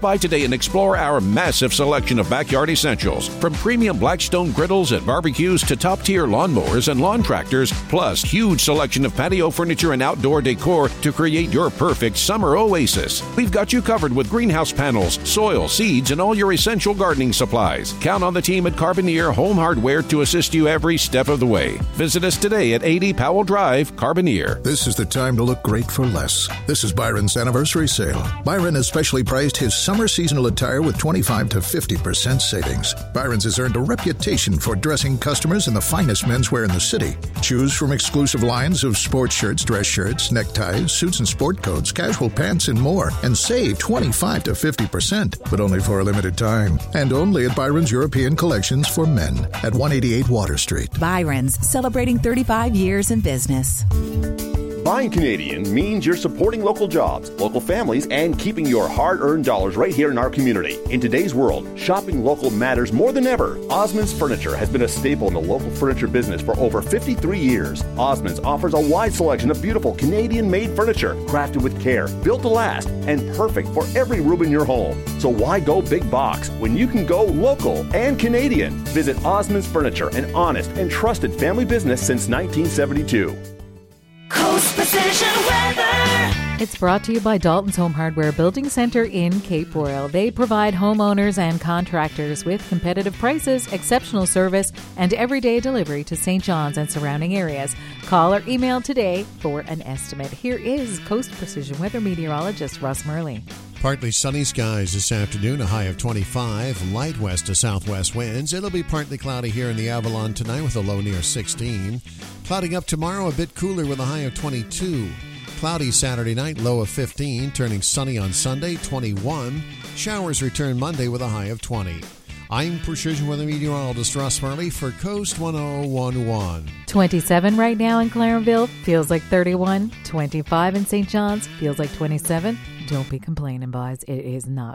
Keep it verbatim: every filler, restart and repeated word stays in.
Buy today and explore our massive selection of backyard essentials, from premium Blackstone griddles and barbecues to top-tier lawnmowers and lawn tractors, plus huge selection of patio furniture and outdoor decor to create your perfect summer oasis. We've got you covered with greenhouse panels, soil, seeds, and all your essential gardening supplies. Count on the team at Carboneer Home Hardware to assist you every step of the way. Visit us today at eighty Powell Drive, Carboneer. This is the time to look great for less. This is Byron's anniversary sale. Byron has specially priced his summer seasonal attire with twenty-five to fifty percent savings. Byron's has earned a reputation for dressing customers in the finest menswear in the city. Choose from exclusive lines of sports shirts, dress shirts, neckties, suits and sport coats, casual pants, and more, and save twenty-five to fifty percent, but only for a limited time. And only at Byron's European Collections for Men at one eighty-eight Water Street. Byron's, celebrating thirty-five years in business. Buying Canadian means you're supporting local jobs, local families, and keeping your hard-earned dollars right here in our community. In today's world, shopping local matters more than ever. Osmond's Furniture has been a staple in the local furniture business for over fifty-three years. Osmond's offers a wide selection of beautiful Canadian-made furniture, crafted with care, built to last, and perfect for every room in your home. So why go big box when you can go local and Canadian? Visit Osmond's Furniture, an honest and trusted family business since nineteen seventy-two. Coast Precision Weather. It's brought to you by Dalton's Home Hardware Building Center in Cape Royal. They provide homeowners and contractors with competitive prices, exceptional service, and everyday delivery to Saint John's and surrounding areas. Call or email today for an estimate. Here is Coast Precision Weather meteorologist Russ Murley. Partly sunny skies this afternoon, a high of twenty-five, light west to southwest winds. It'll be partly cloudy here in the Avalon tonight with a low near sixteen. Clouding up tomorrow, a bit cooler with a high of twenty-two. Cloudy Saturday night, low of fifteen, turning sunny on Sunday, twenty-one. Showers return Monday with a high of twenty. I'm Precision Weather meteorologist Russ Murley for Coast one oh one point one. twenty-seven right now in Clarenville, feels like thirty-one. twenty-five in Saint John's, feels like twenty-seven. Don't be complaining, boys. It is not